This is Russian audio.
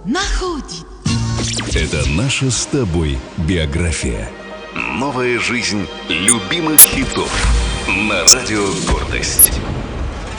находит. Это наша с тобой биография. Новая жизнь любимых хитов на радио «Гордость».